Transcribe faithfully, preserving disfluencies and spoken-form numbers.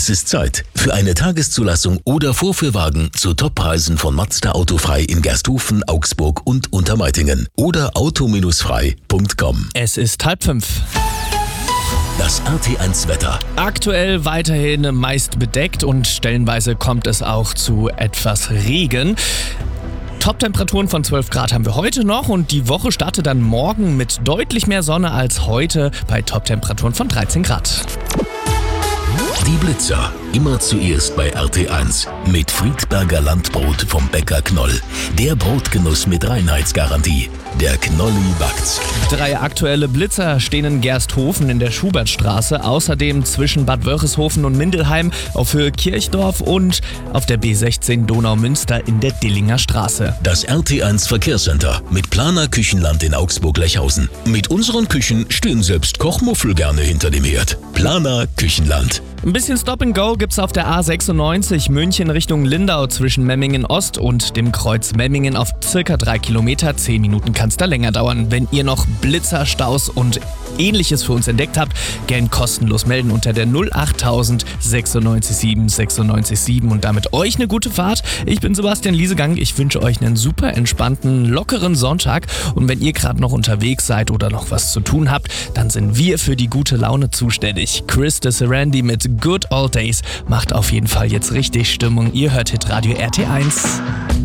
Es ist Zeit für eine Tageszulassung oder Vorführwagen zu Toppreisen von Mazda Autofrei in Gersthofen, Augsburg und Untermeitingen oder auto frei punkt com. Es ist halb fünf. Das R T eins Wetter. Aktuell weiterhin meist bedeckt und stellenweise kommt es auch zu etwas Regen. Top-Temperaturen von zwölf Grad haben wir heute noch und die Woche startet dann morgen mit deutlich mehr Sonne als heute bei Top-Temperaturen von dreizehn Grad. Die Blitzer. Immer zuerst bei R T eins. Mit Friedberger Landbrot vom Bäcker Knoll. Der Brotgenuss mit Reinheitsgarantie. Der Knolli backt's. Drei aktuelle Blitzer stehen in Gersthofen in der Schubertstraße, außerdem zwischen Bad Wörishofen und Mindelheim auf Höhe Kirchdorf und auf der B sechzehn Donau-Münster in der Dillinger Straße. Das R T eins Verkehrscenter mit Planer Küchenland in Augsburg-Lechhausen. Mit unseren Küchen stehen selbst Kochmuffel gerne hinter dem Herd. Planer Küchenland. Ein bisschen Stop and Go gibt's auf der A sechsundneunzig München Richtung Lindau zwischen Memmingen Ost und dem Kreuz Memmingen auf circa drei Kilometer. Zehn Minuten kann's da länger dauern. Wenn ihr noch Blitzer, Staus und Ähnliches für uns entdeckt habt, gern kostenlos melden unter der null achttausend sechsundneunzig sieben sechsundneunzig sieben und damit euch eine gute Fahrt. Ich bin Sebastian Liesegang. Ich wünsche euch einen super entspannten, lockeren Sonntag und wenn ihr gerade noch unterwegs seid oder noch was zu tun habt, dann sind wir für die gute Laune zuständig. Chris de Serandi mit Good Old Days macht auf jeden Fall jetzt richtig Stimmung. Ihr hört Hitradio R T eins.